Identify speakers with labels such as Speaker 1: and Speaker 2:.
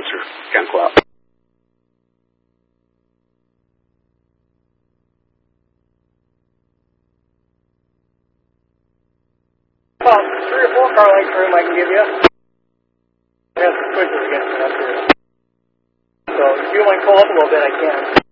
Speaker 1: answer. Can't go out.
Speaker 2: About 3 or 4 car length room I can give you. I have some switches against it up here. So if you want to pull up a little bit, I can.